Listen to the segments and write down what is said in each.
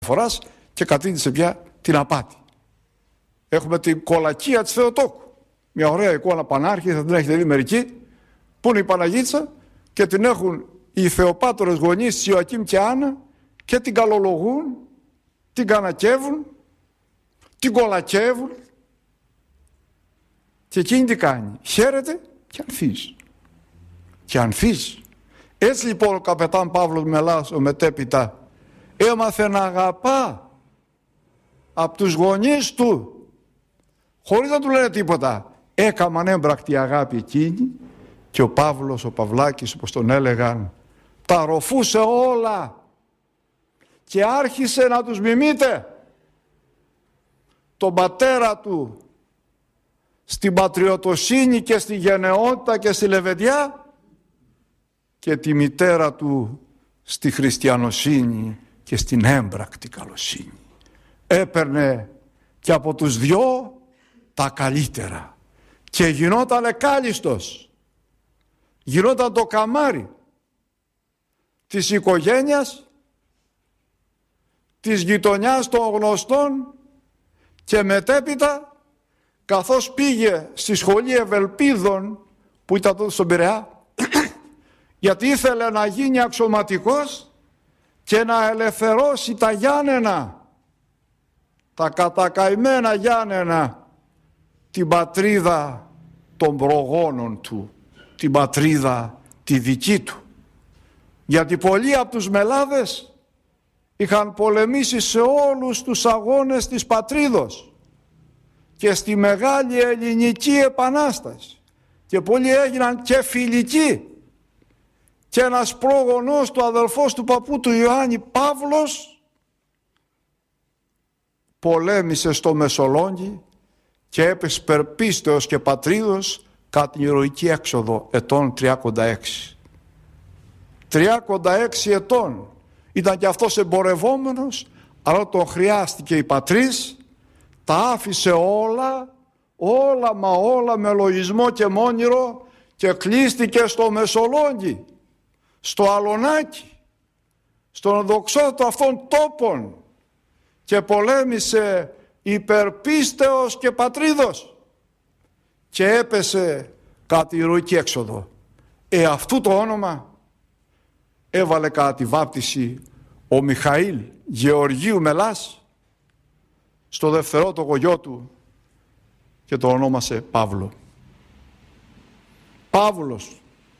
φοράς και κατήντησε πια την απάτη. Έχουμε την κολακία της Θεοτόκου. Μια ωραία εικόνα πανάρχη, θα την έχετε δει μερικοί, που είναι η Παναγίτσα και την έχουν οι θεοπάτορες γονείς της Ιωακήμ και Άννα και την καλολογούν, την κανακεύουν, την κολακεύουν και εκείνη τι κάνει? Χαίρεται και ανθίζει. Και ανθίζει. Έτσι λοιπόν ο καπετάν Παύλος Μελάς, ο μετέπειτα, έμαθε να αγαπά από τους γονείς του, χωρίς να του λένε τίποτα. Έκαμαν έμπρακτη αγάπη εκείνη και ο Παύλος, ο Παυλάκης όπως τον έλεγαν, τα ροφούσε όλα και άρχισε να τους μιμείται. Τον πατέρα του στην πατριωτοσύνη και στη γενναιότητα και στη λεβεντιά και τη μητέρα του στη χριστιανοσύνη και στην έμπρακτη καλοσύνη. Έπαιρνε και από τους δυο τα καλύτερα και γινόταν κάλιστος, γινόταν το καμάρι της οικογένειας, της γειτονιάς των γνωστών και μετέπειτα καθώς πήγε στη σχολή Ευελπίδων που ήταν τότε στον Πειραιά γιατί ήθελε να γίνει αξιωματικός και να ελευθερώσει τα Γιάννενα, τα κατακαημένα Γιάννενα, την πατρίδα των προγόνων του, την πατρίδα τη δική του. Γιατί πολλοί από τους Μελάδες είχαν πολεμήσει σε όλους τους αγώνες της πατρίδος και στη Μεγάλη Ελληνική Επανάσταση και πολλοί έγιναν και φιλικοί. Και ένας πρόγονος του, αδελφός του παππού του Ιωάννη, Παύλος, πολέμησε στο Μεσολόγγι και έπεσε περπίστεως και πατρίδος κατά την ηρωική έξοδο ετών 36. 36 ετών ήταν και αυτός εμπορευόμενος, αλλά τον χρειάστηκε η πατρίς, τα άφησε όλα με λογισμό και μόνηρο και κλείστηκε στο Μεσολόγγι, στο Αλωνάκι, στον δοξότο αυτών τόπων και πολέμησε υπερπίστεως και πατρίδος και έπεσε κατά τη ηρωική έξοδο. Αυτού το όνομα έβαλε κατά τη βάπτιση ο Μιχαήλ Γεωργίου Μελάς στο δευτερότοκο γιο του και το ονόμασε Παύλο. Παύλος,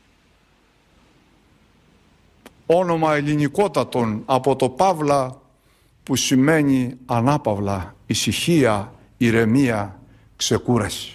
όνομα ελληνικότατον από το Παύλα που σημαίνει ανάπαυλα, ησυχία, ηρεμία, ξεκούραση.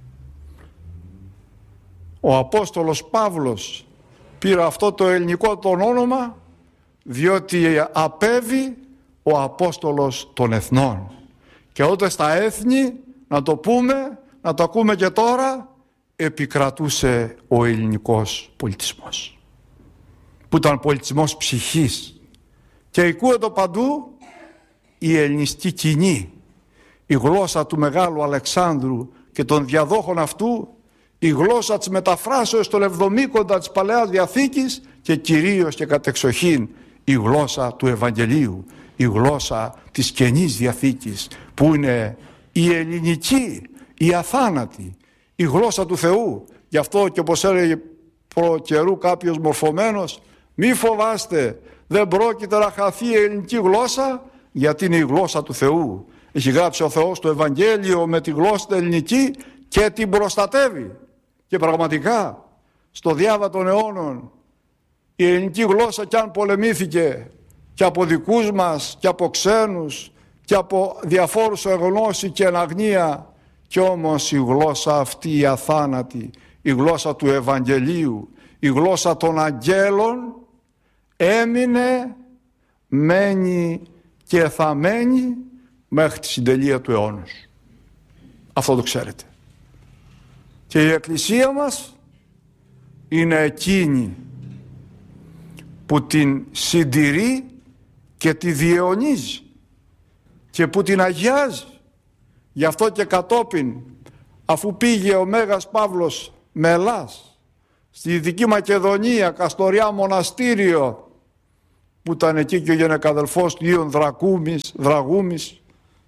Ο Απόστολος Παύλος πήρε αυτό το ελληνικό τον όνομα διότι απέβη ο Απόστολος των Εθνών. Και ούτε στα έθνη, να το πούμε, να το ακούμε και τώρα, επικρατούσε ο ελληνικός πολιτισμός, που ήταν πολιτισμός ψυχής. Και ακούεται παντού η ελληνιστική κοινή, η γλώσσα του Μεγάλου Αλεξάνδρου και των διαδόχων αυτού, η γλώσσα της μεταφράσεως των Εβδομήκοντα της Παλαιάς Διαθήκης και κυρίως και κατεξοχήν η γλώσσα του Ευαγγελίου, η γλώσσα της Καινής Διαθήκης που είναι η ελληνική, η αθάνατη, η γλώσσα του Θεού. Γι' αυτό και όπως έλεγε προ καιρού κάποιος μορφωμένος, μη φοβάστε, δεν πρόκειται να χαθεί η ελληνική γλώσσα γιατί είναι η γλώσσα του Θεού. Έχει γράψει ο Θεός το Ευαγγέλιο με τη γλώσσα την ελληνική και την προστατεύει. Και πραγματικά στο διάβα των αιώνων η ελληνική γλώσσα κι αν πολεμήθηκε και από δικούς μας και από ξένους και από διαφόρους εγνώση και αναγνία, κι όμως η γλώσσα αυτή η αθάνατη, η γλώσσα του Ευαγγελίου, η γλώσσα των αγγέλων έμεινε, μένει και θα μένει μέχρι τη συντελεία του αιώνος. Αυτό το ξέρετε. Και η Εκκλησία μας είναι εκείνη που την συντηρεί και τη διαιωνίζει και που την αγιάζει. Γι' αυτό και κατόπιν, αφού πήγε ο Μέγας Παύλος Μελάς στη Δυτική Μακεδονία, Καστοριά μοναστήριο, που ήταν εκεί και ο γυναικαδελφός του Ιων Δραγούμης,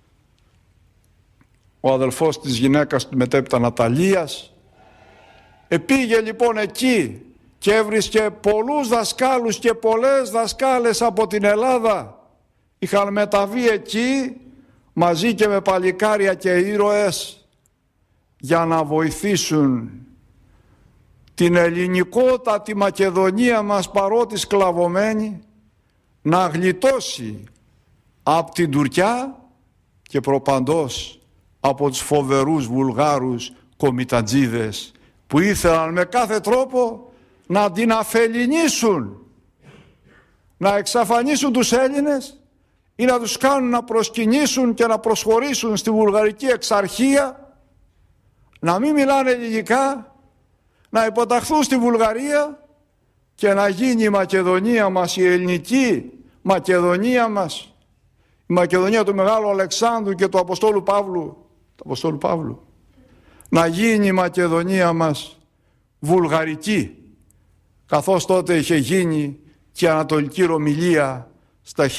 ο αδελφός της γυναίκας του μετέπειτα Ναταλίας. Πήγε λοιπόν εκεί και έβρισκε πολλούς δασκάλους και πολλές δασκάλες από την Ελλάδα. Είχαν μεταβεί εκεί μαζί και με παλικάρια και ήρωες για να βοηθήσουν την ελληνικότατη Μακεδονία μας, παρότι σκλαβωμένη, να γλιτώσει από την Τουρκιά και προπαντός από τους φοβερούς Βουλγάρους κομιτατζίδες που ήθελαν με κάθε τρόπο να την αφεληνίσουν, να εξαφανίσουν τους Έλληνες ή να τους κάνουν να προσκυνήσουν και να προσχωρήσουν στη βουλγαρική εξαρχία, να μην μιλάνε ελληνικά, να υποταχθούν στη Βουλγαρία και να γίνει η Μακεδονία μας, η ελληνική Μακεδονία μας, η Μακεδονία του Μεγάλου Αλεξάνδρου και του Αποστόλου Παύλου, να γίνει η Μακεδονία μας βουλγαρική, καθώς τότε είχε γίνει και η Ανατολική Ρωμιλία στα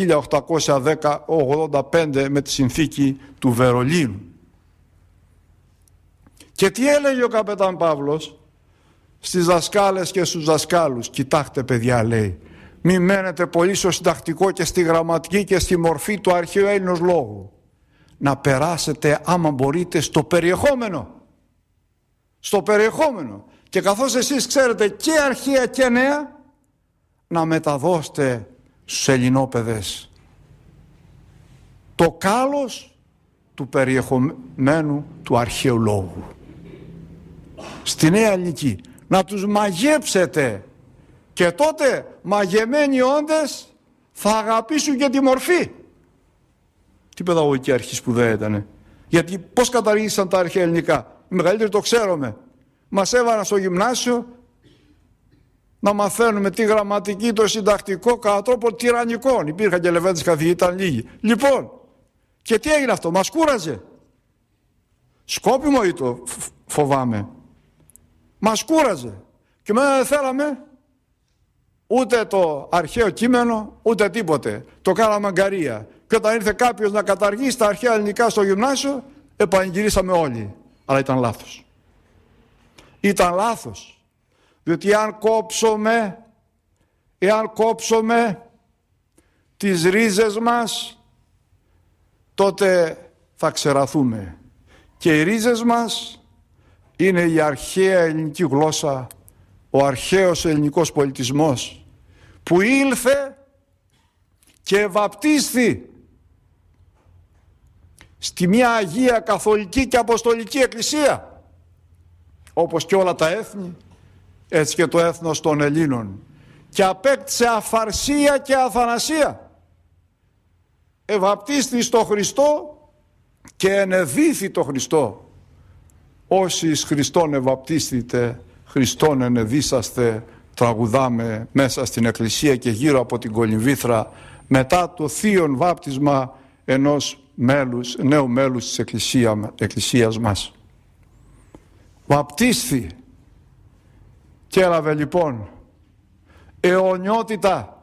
1885 με τη συνθήκη του Βερολίνου. Και τι έλεγε ο καπετάν Παύλος στις δασκάλες και στους δασκάλους? Κοιτάξτε παιδιά, λέει, μη μένετε πολύ στο συντακτικό και στη γραμματική και στη μορφή του αρχαίου Έλληνος λόγου. Να περάσετε άμα μπορείτε στο περιεχόμενο. Στο περιεχόμενο. Και καθώς εσείς ξέρετε και αρχαία και νέα, να μεταδώσετε στους ελληνόπαιδες το κάλος του περιεχομένου του αρχαίου λόγου. Στη Νέα Ελληνική. Να τους μαγέψετε. Και τότε μαγεμένοι όντες θα αγαπήσουν και τη μορφή. Τι παιδαγωγική αρχή σπουδαία ήτανε. Γιατί πώς καταργήσαν τα αρχαία ελληνικά? Οι μεγαλύτεροι το ξέρουμε. Μας έβαλαν στο γυμνάσιο να μαθαίνουμε τη γραμματική, το συντακτικό, κατά τρόπο τυραννικών. Υπήρχαν και λεβέντες καθηγητές, ήταν λίγοι. Λοιπόν, και τι έγινε αυτό? Μας κούραζε. Σκόπιμο ή το φοβάμαι? Μας κούραζε. Και μετά δεν θέλαμε ούτε το αρχαίο κείμενο, ούτε τίποτε. Το κάναμε αγκαρία. Και όταν ήρθε κάποιος να καταργήσει τα αρχαία ελληνικά στο γυμνάσιο, επανηγυρίσαμε όλοι. Αλλά ήταν λάθος. Ήταν λάθος. Διότι εάν κόψουμε τις ρίζες μας, τότε θα ξεραθούμε. Και οι ρίζες μας είναι η αρχαία ελληνική γλώσσα, ο αρχαίος ελληνικός πολιτισμός, που ήλθε και βαπτίστη στη μια Αγία Καθολική και Αποστολική Εκκλησία, όπως και όλα τα έθνη, έτσι και το έθνος των Ελλήνων, και απέκτησε αφαρσία και αθανασία. Ευαπτίστη στο Χριστό και ενεδύθη το Χριστό. Όσοι εις Χριστόν ευαπτίστητε, Χριστόν ενεδύσαστε, τραγουδάμε μέσα στην Εκκλησία και γύρω από την Κολυμβήθρα, μετά το θείον βάπτισμα ενός νέου μέλους της Εκκλησίας μας. Βαπτίστη και έλαβε λοιπόν αιωνιότητα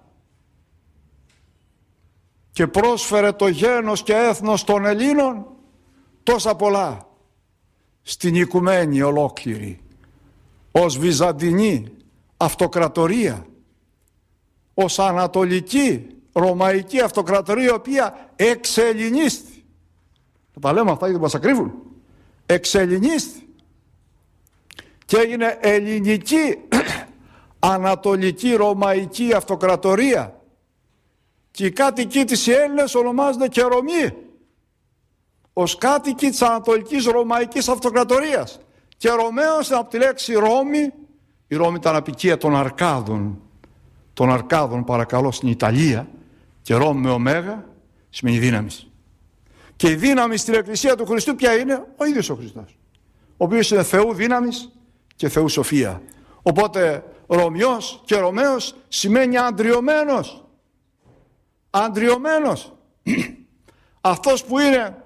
και πρόσφερε το γένος και έθνος των Ελλήνων τόσα πολλά στην οικουμένη ολόκληρη, ως Βυζαντινή αυτοκρατορία, ως Ανατολική Ρωμαϊκή αυτοκρατορία, η οποία εξελληνίστη. Τα λέμε αυτά γιατί μας ακρίβουν. Εξελληνίστη και έγινε ελληνική Ανατολική Ρωμαϊκή αυτοκρατορία, και οι κάτοικοι της οι Έλληνες ονομάζονται και Ρωμοί, ως κάτοικοι της Ανατολικής Ρωμαϊκής Αυτοκρατορίας. Και Ρωμαίος από τη λέξη Ρώμη. Η Ρώμη ήταν απικία των Αρκάδων. Των Αρκάδων, παρακαλώ, στην Ιταλία. Και Ρώμη με ωμέγα σημαίνει δύναμη. Και η δύναμη στην Εκκλησία του Χριστού ποια είναι? Ο ίδιος ο Χριστός, ο οποίος είναι Θεού δύναμης και Θεού σοφία. Οπότε Ρωμιός και Ρωμαίος σημαίνει αντριωμένος. Αντριωμένος. Αυτός που είναι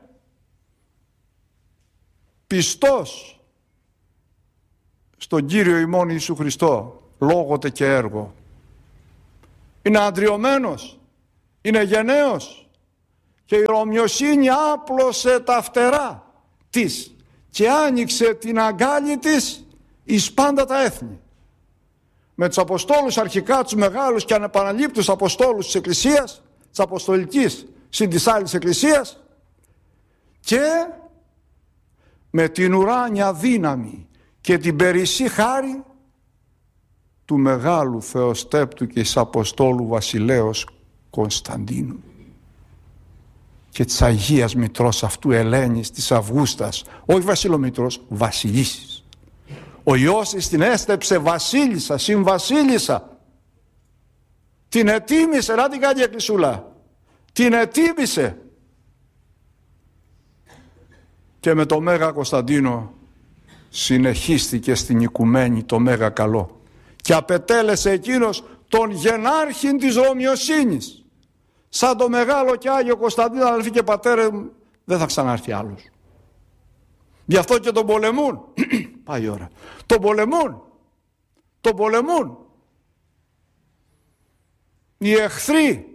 πιστός στον Κύριο ημών Ιησού Χριστό, λόγοτε και έργο. Είναι αντριωμένος είναι γενναίος και η Ρωμιοσύνη άπλωσε τα φτερά της και άνοιξε την αγκάλη της εις πάντα τα έθνη. Με τους Αποστόλους αρχικά, τους μεγάλους και ανεπαναλήπτους Αποστόλους της Εκκλησίας, της Αποστολικής συν της άλλης Εκκλησίας, και με την ουράνια δύναμη και την περισσή χάρη του μεγάλου Θεοστέπτου και της Αποστόλου Βασιλέως Κωνσταντίνου και της Αγίας Μητρός αυτού Ελένης της Αυγούστας, όχι Βασιλομήτρος, Βασιλίσης. Ο Υιός της την έστεψε βασίλισσα, συμβασίλισσα. Την ετίμησε, να την κάνει η Εκκλησούλα. Την ετίμησε. Και με το Μέγα Κωνσταντίνο συνεχίστηκε στην οικουμένη το Μέγα Καλό και απετέλεσε εκείνος τον γενάρχην της Ρωμιοσύνης. Σαν το μεγάλο και Άγιο Κωνσταντίνο, αδελφοί και πατέρες μου, δεν θα ξανάρθει άλλος. Γι' αυτό και τον πολεμούν. Πάει η ώρα. Τον πολεμούν. Οι εχθροί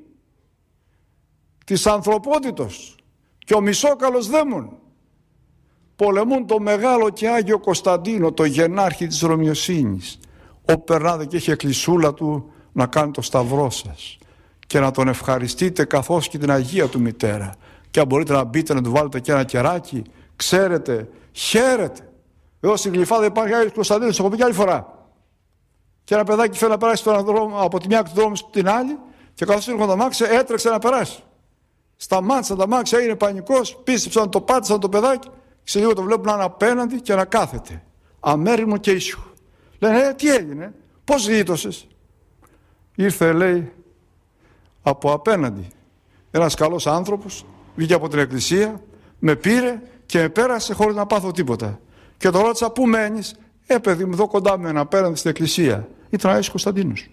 της ανθρωπότητος και ο μισόκαλος δαίμον πολεμούν το μεγάλο και Άγιο Κωνσταντίνο, το γενάρχη της Ρωμιοσύνης. Ο περνάτε και έχει εκκλησούλα του να κάνει το σταυρό σας και να τον ευχαριστείτε καθώς και την Αγία του Μητέρα. Και αν μπορείτε να μπείτε να του βάλετε και ένα κεράκι, ξέρετε, χαίρετε. Εδώ στην Γλυφάδα υπάρχει Άγιος Κωνσταντίνος, το έχω πει και άλλη φορά. Και ένα παιδάκι θέλει να περάσει στον δρόμο, από τη μια του δρόμου στην άλλη, και καθώς ήρχαν τα μάξια, έτρεξε να περάσει. Σταμάτησαν τα μάξια, έγινε πανικός, πίστεψαν, το πάτησαν το παιδάκι. Σε λίγο το βλέπουν να είναι απέναντι και να κάθεται. Αμέριμο και ήσυχο. Λένε, τι έγινε, πώς γλίτωσες? Ήρθε, λέει, από απέναντι ένας καλός άνθρωπος, βγήκε από την εκκλησία, με πήρε και με πέρασε χωρίς να πάθω τίποτα. Και το ρώτησα, πού μένεις? Παιδί μου, εδώ κοντά με απέναντι στην εκκλησία. Ήταν ο Άγιος Κωνσταντίνος.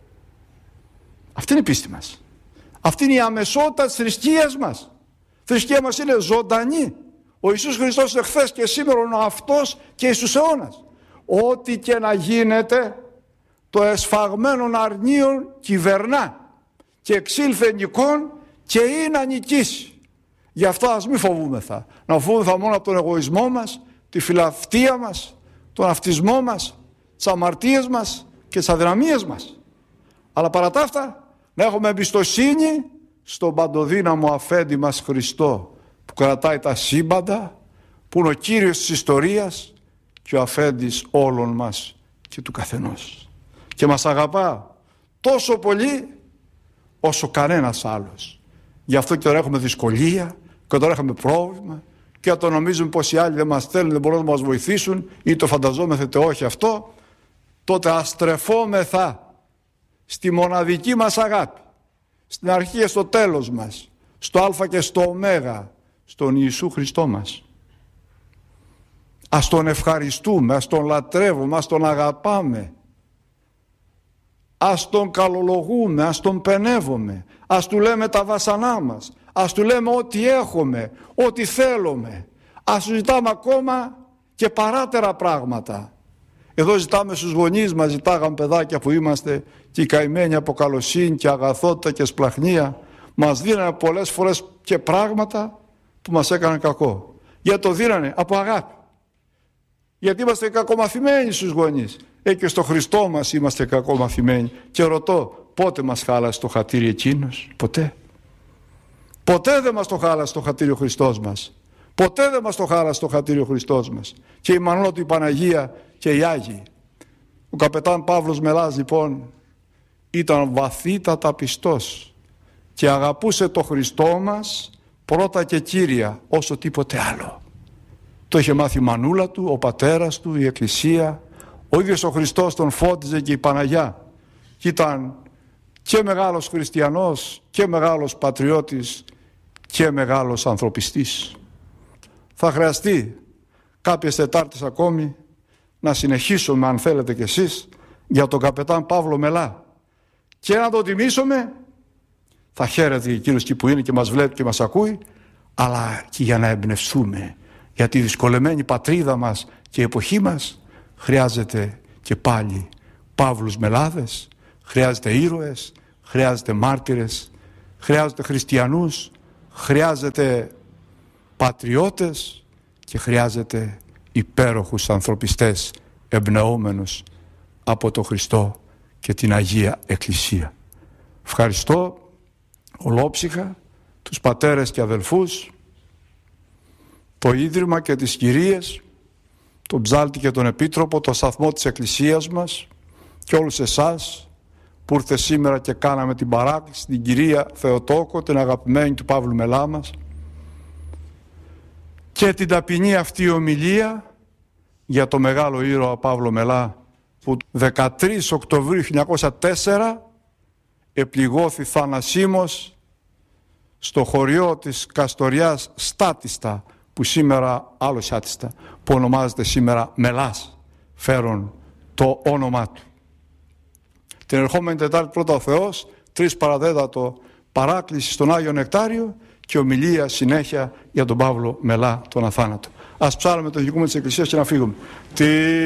Αυτή είναι η πίστη μας. Αυτή είναι η αμεσότητα της θρησκείας μας. Η θρησκεία μας είναι ζωντανή. Ο Ιησούς Χριστός είναι χθες και σήμερα ο αυτός και εις τους αιώνας. Ό,τι και να γίνεται, το εσφαγμένον αρνίον κυβερνά και εξήλθε νικόν και είναι να νικήσει. Γι' αυτό ας μην φοβούμεθα. Να φοβούμεθα μόνο από τον εγωισμό μας, τη φιλαυτία μας, τον αυτισμό μας, τις αμαρτίες μας και τις αδυναμίες μας. Αλλά παρά τα αυτά, να έχουμε εμπιστοσύνη στον παντοδύναμο αφέντη μας Χριστό, που κρατάει τα σύμπαντα, που είναι ο Κύριος της ιστορίας και ο αφέντης όλων μας και του καθενός. Και μας αγαπά τόσο πολύ όσο κανένας άλλος. Γι' αυτό και τώρα έχουμε δυσκολία και τώρα έχουμε πρόβλημα και όταν νομίζουμε πως οι άλλοι δεν μας θέλουν, δεν μπορούν να μας βοηθήσουν ή το φανταζόμεθετε όχι αυτό, τότε αστρεφόμεθα στη μοναδική μας αγάπη, στην αρχή και στο τέλος μας, στο Α και στο Ω, στον Ιησού Χριστό μας. Ας τον ευχαριστούμε, ας τον λατρεύουμε, ας τον αγαπάμε, ας τον καλολογούμε, ας τον πενεύουμε, ας του λέμε τα βασανά μας, ας του λέμε ό,τι έχουμε, ό,τι θέλουμε, ας του ζητάμε ακόμα και παράτερα πράγματα. Εδώ ζητάμε στους γονείς μας, ζητάγαμε παιδάκια που είμαστε και οι καημένοι από καλοσύνη και αγαθότητα και σπλαχνία, μας δίνανε πολλές φορές και πράγματα που μας έκαναν κακό. Γιατί το δίνανε από αγάπη. Γιατί είμαστε κακομαθημένοι στους γονείς. Και στο Χριστό μας είμαστε κακομαθημένοι. Και ρωτώ, πότε μας χάλασε το χατήρι εκείνος? Ποτέ. Ποτέ δεν μας το χάλασε το χατήρι ο Χριστός μας. Ποτέ δεν μας το χάλασε το χατήρι ο Χριστός μας. Και η Μανώλα του, η Παναγία και οι Άγιοι. Ο καπετάν Παύλος Μελάς λοιπόν ήταν βαθύτατα πιστός και αγαπούσε το Χριστό μας πρώτα και κύρια όσο τίποτε άλλο. Το είχε μάθει η μανούλα του, ο πατέρας του, η Εκκλησία. Ο ίδιος ο Χριστός τον φώτιζε και η Παναγιά. Και ήταν και μεγάλος χριστιανός και μεγάλος πατριώτης και μεγάλος ανθρωπιστής. Θα χρειαστεί κάποιες Τετάρτες ακόμη να συνεχίσουμε, αν θέλετε κι εσείς, για τον καπετάν Παύλο Μελά και να τον τιμήσουμε. Θα χαίρεται εκείνος εκεί που είναι και μας βλέπει και μας ακούει, αλλά και για να εμπνευστούμε, γιατί η δυσκολεμένη πατρίδα μας και η εποχή μας χρειάζεται και πάλι Παύλους Μελάδες, χρειάζεται ήρωες, χρειάζεται μάρτυρες, χρειάζεται χριστιανούς, χρειάζεται πατριώτες και χρειάζεται υπέροχους ανθρωπιστές εμπνεόμενους από τον Χριστό και την Αγία Εκκλησία. Ευχαριστώ ολόψυχα τους πατέρες και αδελφούς, το Ίδρυμα και τις κυρίες, τον Ψάλτη και τον Επίτροπο, το σταθμό της Εκκλησίας μας και όλους εσάς που ήρθε σήμερα και κάναμε την παράκληση, την κυρία Θεοτόκο, την αγαπημένη του Παύλου Μελά μας, και την ταπεινή αυτή ομιλία για το μεγάλο ήρωα Παύλο Μελά, που 13 Οκτωβρίου 1904 επληγώθη θανασίμως στο χωριό της Καστοριάς Στάτιστα, που σήμερα άλλο Σάτιστα, που ονομάζεται σήμερα Μελάς, φέρον το όνομά του. Την ερχόμενη Τετάρτη πρώτα ο Θεός, 3 παραδέτατο παράκληση στον Άγιο Νεκτάριο και ομιλία συνέχεια για τον Παύλο Μελά τον αθάνατο. Ας ψάλουμε το δικούμε της Εκκλησίας και να φύγουμε.